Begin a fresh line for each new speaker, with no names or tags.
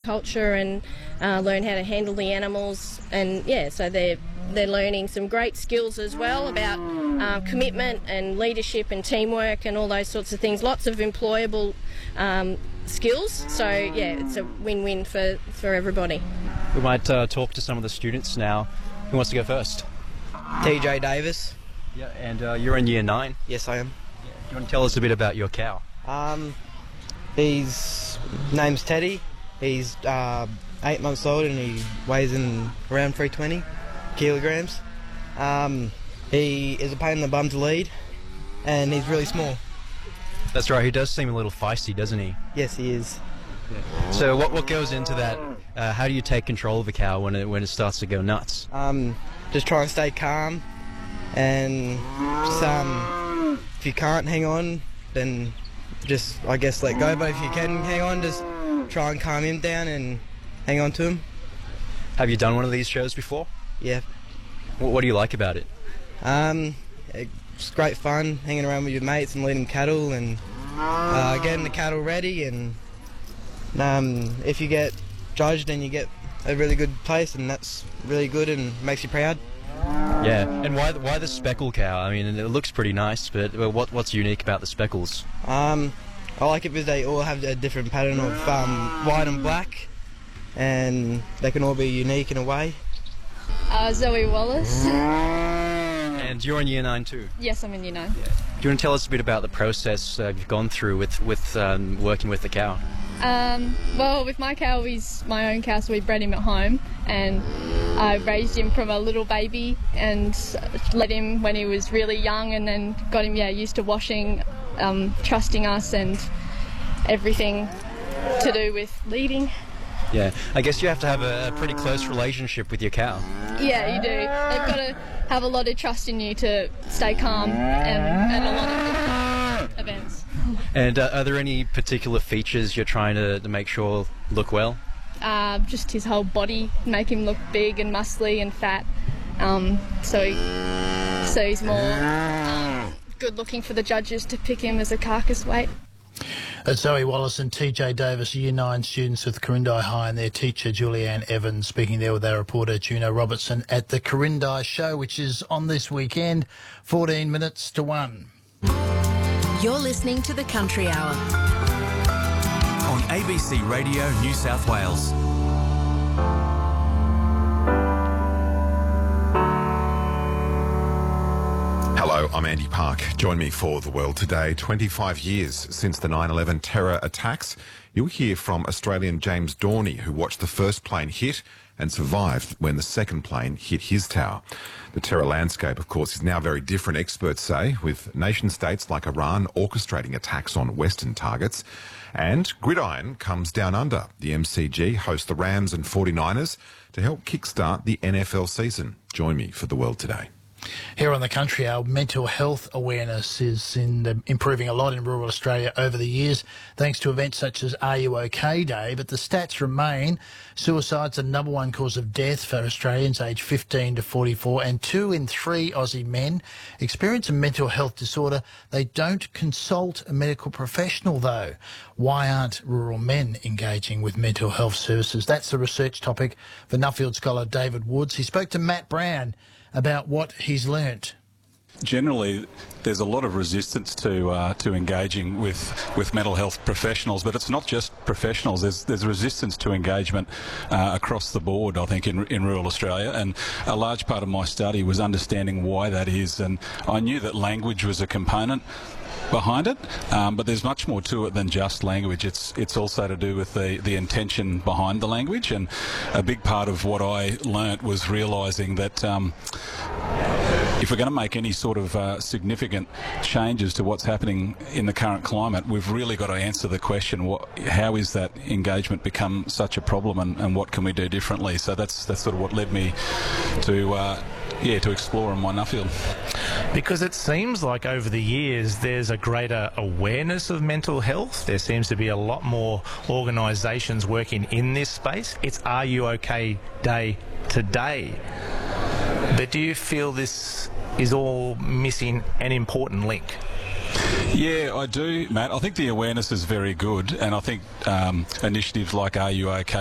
agriculture and learn how to handle the animals. And yeah, so they're learning some great skills as well about commitment and leadership and teamwork and all those sorts of things. Lots of employable skills. So yeah, it's a win-win for everybody.
We might talk to some of the students now. Who wants to go first?
TJ Davis.
Yeah, and you're in Year 9.
Yes, I am.
Yeah. Do you want to tell us a bit about your cow?
His name's Teddy. He's 8 months old and he weighs in around 320 kilograms. He is a pain in the bum to lead and he's really small.
That's right, he does seem a little feisty, doesn't he?
Yes, he is.
Yeah. So what goes into that? How do you take control of a cow when it starts to go nuts?
Just try and stay calm, and just, if you can't hang on, then just, I guess, let go. But if you can hang on, just try and calm him down and hang on to him.
Have you done one of these shows before?
Yeah.
What do you like about it?
It's great fun, hanging around with your mates and leading cattle and getting the cattle ready. And if you get judged, then you get a really good place, and that's really good and makes you proud.
Yeah, and why the speckle cow? I mean, it looks pretty nice, but what's unique about the speckles?
I like it because they all have a different pattern of white and black, and they can all be unique in a way.
Zoe Wallace.
And you're in Year 9 too?
Yes, I'm in Year 9.
Yeah. Do you want to tell us a bit about the process you've gone through with working with the cow?
Well, with my cow, he's my own cow, so we bred him at home, and I raised him from a little baby and led him when he was really young, and then got him used to washing, trusting us and everything to do with leading.
Yeah, I guess you have to have a pretty close relationship with your cow.
Yeah, you do. They've got to have a lot of trust in you to stay calm and a lot of events.
And are there any particular features you're trying to make sure look well?
Just his whole body, make him look big and muscly and fat, so he's more good looking for the judges to pick him as a carcass weight.
That's Zoe Wallace and TJ Davis, Year 9 students with Corindai High, and their teacher Julianne Evans, speaking there with our reporter Juno Robertson at the Corindai Show, which is on this weekend, 14 minutes to 1.
You're listening to The Country Hour
on ABC Radio New South Wales.
Hello, I'm Andy Park. Join me for The World Today. 25 years since the 9/11 terror attacks. You'll hear from Australian James Dorney, who watched the first plane hit and survived when the second plane hit his tower. The terror landscape, of course, is now very different, experts say, with nation-states like Iran orchestrating attacks on Western targets. And Gridiron comes down under. The MCG hosts the Rams and 49ers to help kickstart the NFL season. Join me for The World Today.
Here on the Country Hour, mental health awareness is improving a lot in rural Australia over the years, thanks to events such as Are You OK Day. But the stats remain. Suicide's the number one cause of death for Australians aged 15 to 44, and 2 in 3 Aussie men experience a mental health disorder. They don't consult a medical professional, though. Why aren't rural men engaging with mental health services? That's the research topic for Nuffield scholar David Woods. He spoke to Matt Brown about what he's learnt.
Generally, there's a lot of resistance to engaging with mental health professionals, but it's not just professionals. There's resistance to engagement across the board, I think, in rural Australia, and a large part of my study was understanding why that is. And I knew that language was a component behind it, but there's much more to it than just language. It's also to do with the intention behind the language, and a big part of what I learnt was realising that if we're going to make any sort of significant changes to what's happening in the current climate, we've really got to answer the question, how is that engagement become such a problem, and what can we do differently? So that's sort of what led me to explore in my Nuffield.
Because it seems like over the years there's a greater awareness of mental health. There seems to be a lot more organisations working in this space. It's Are You OK Day today. But do you feel this is all missing an important link?
Yeah, I do, Matt. I think the awareness is very good, and I think initiatives like Are You OK